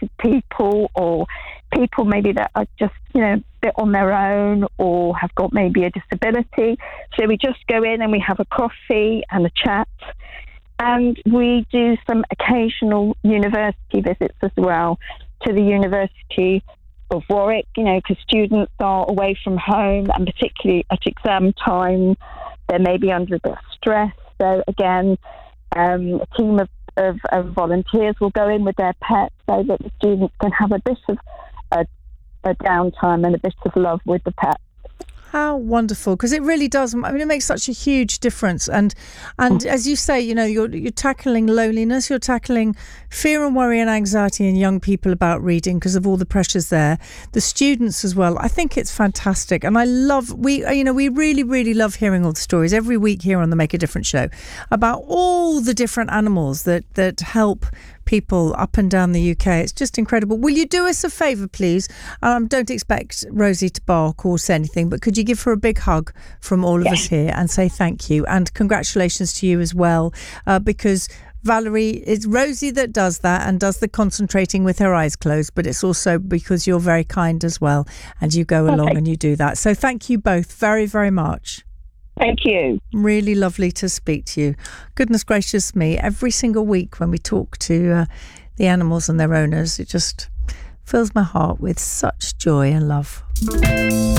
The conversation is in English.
sighted people, or people maybe that are just, a bit on their own or have got maybe a disability. So we just go in and we have a coffee and a chat. And we do some occasional university visits as well, to the University of Warwick, because students are away from home, and particularly at exam time, they may be under a bit of stress. So again, a team of volunteers will go in with their pets so that the students can have a bit of a downtime and a bit of love with the pets. How wonderful, because it really does. I mean, it makes such a huge difference. And as you say, you're tackling loneliness, you're tackling fear and worry and anxiety in young people about reading because of all the pressures there. The students as well. I think it's fantastic. And we really, really love hearing all the stories every week here on the Make a Difference show about all the different animals that help people up and down the UK. It's just incredible. Will you do us a favour, please? Don't expect Rosie to bark or say anything, but could you give her a big hug from all of us here and say thank you, and congratulations to you as well, because Valerie, it's Rosie that does that and does the concentrating with her eyes closed, but it's also because you're very kind as well, and you go along and you do that. So thank you both very, very much. Thank you. Really lovely to speak to you. Goodness gracious me, every single week when we talk to the animals and their owners, it just fills my heart with such joy and love.